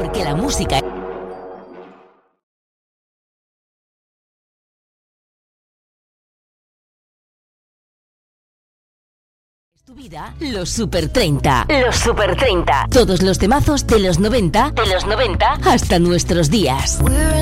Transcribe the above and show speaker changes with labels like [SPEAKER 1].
[SPEAKER 1] Porque la música es tu vida. Los Super 30. Los Super 30. Todos los temazos de los 90 hasta nuestros días.